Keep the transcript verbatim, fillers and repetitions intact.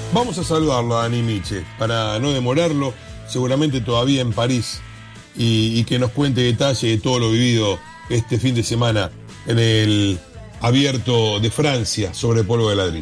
Vamos a saludarlo a Dani Miche, para no demorarlo, seguramente todavía en París, y, y que nos cuente detalle de todo lo vivido este fin de semana en el Abierto de Francia sobre polvo de ladrillo.